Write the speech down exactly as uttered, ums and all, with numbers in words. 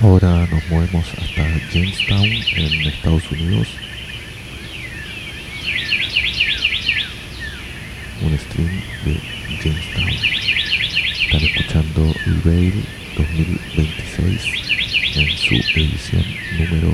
Ahora nos movemos hasta Jamestown en Estados Unidos. Un stream de Jamestown. Están escuchando Veil dos mil veintiséis en su edición número